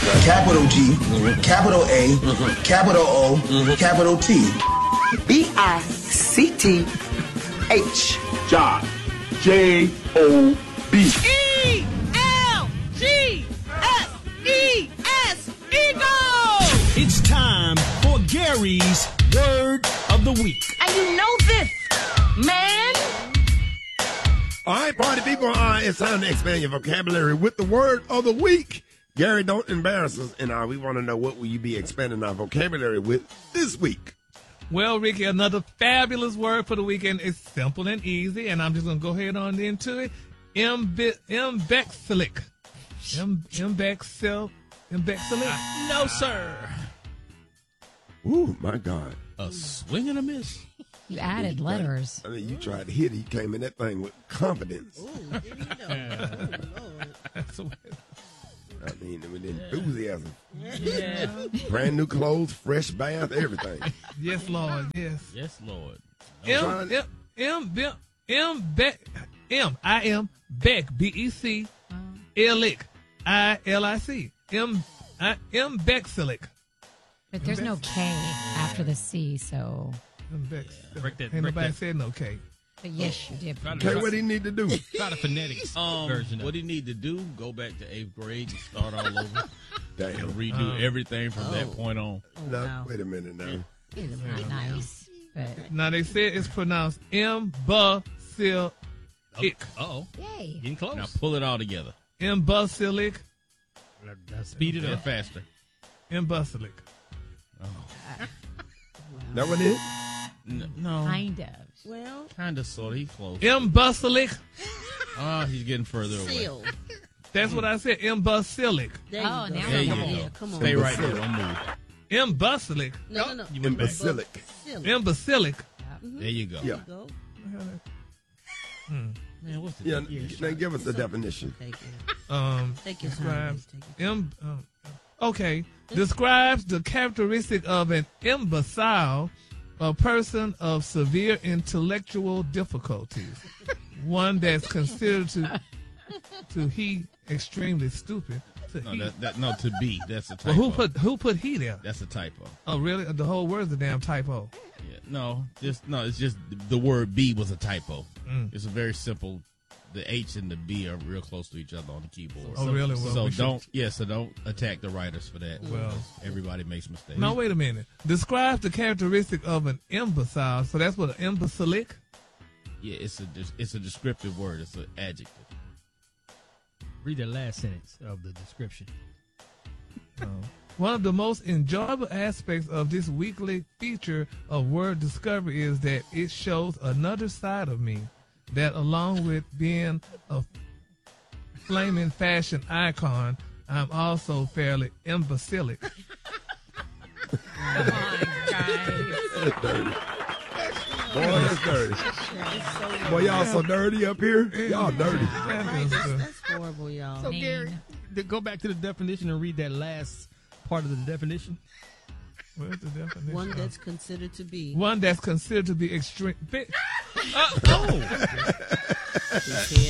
capital G, capital A, capital O, capital T. B-I-C-T-H. Job. J-O-B. E-L-G-S-E-S. Eagle! It's time for Gary's Word of the Week. And you know this, man. All right, party people, it's time to expand your vocabulary with the word of the week. Gary, don't embarrass us, and we want to know what will you be expanding our vocabulary with this week. Well, Ricky, another fabulous word for the weekend. It's simple and easy, and I'm just going to go ahead on into it. Imbecilic. Imbecilic. No, sir. Ooh, my God. A swing and a miss. You added letters. I mean, you tried to hit it. You came in that thing with confidence. Ooh, did he know? I mean, with enthusiasm. Yeah. Brand new clothes, fresh bath, everything. Yes, Lord. Yes. Yes, Lord. I am Beck, B-E-C, Ilic, I-L-I-C. Imbecilic. But there's no K after the C, so. Break that. Ain't nobody said no K. But yes, you did. Okay, what do you need to do? Try the phonetics version of What do you need to do? Go back to 8th grade and start all over. Damn. And redo everything from that point on. No, wow. wait a minute now. It's not nice. But. Now, they said it's pronounced imbecilic. Uh-oh. Yay. Getting close. Now pull it all together. Imbecilic. Speed it Get up. faster. Imbecilic. That one it? No. Kind of. Well, Kind of, sort of. He's close. Imbecilic. He's getting further away. seal. That's what I said. Imbecilic. There Oh, you go. now There you Come on. go. Yeah, come on. Stay right there. Don't move. Imbecilic. No. You went back. Imbecilic. Imbecilic. There you go. Yeah. Go. Man, what's the Yeah, now give us the definition. Take it. Take your time. Describes Take it. okay. Describes the characteristic of an imbecile, a person of severe intellectual difficulties, one that's considered to he extremely stupid. No, to be. That's a Well, typo. who put he there? That's a typo. Oh, really? The whole word's a damn typo. Yeah. It's just the word be was a typo. Mm. It's a very simple. The H and the B are real close to each other on the keyboard. Oh, really? Well, So we don't attack the writers for that. Well, everybody makes mistakes. now wait a minute. Describes the characteristic of an imbecile. So that's what an imbecilic. Yeah, it's a descriptive word. It's an adjective. Read the last sentence of the description. One of the most enjoyable aspects of this weekly feature of Word Discovery is that it shows another side of me that, along with being a flaming fashion icon, I'm also fairly imbecilic. Come on, guys. Boy, that's dirty. Boy, y'all so dirty up here. Y'all dirty. That's horrible, y'all. So, Mean. Gary, go back to the definition and read that last part of the definition. Where's the definition? One that's considered to be. One that's considered to be extreme. His head